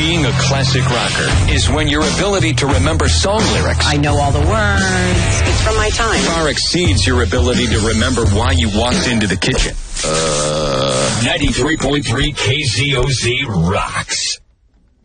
Being a classic rocker is when your ability to remember song lyrics, I know all the words. It's from my time. far exceeds your ability to remember why you walked into the kitchen. 93.3 KZOZ rocks.